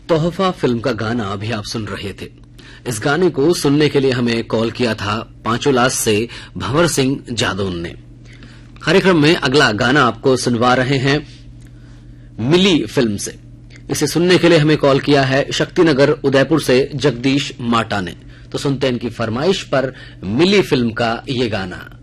तोहफा फिल्म का गाना अभी आप सुन रहे थे। इस गाने को सुनने के लिए हमें कॉल किया था पांचोलास से भंवर सिंह जादौन ने। कार्यक्रम में अगला गाना आपको सुनवा रहे हैं मिली फिल्म से। इसे सुनने के लिए हमें कॉल किया है शक्तिनगर उदयपुर से जगदीश माटा ने। तो सुनते हैं इनकी फरमाइश पर मिली फिल्म का ये गाना।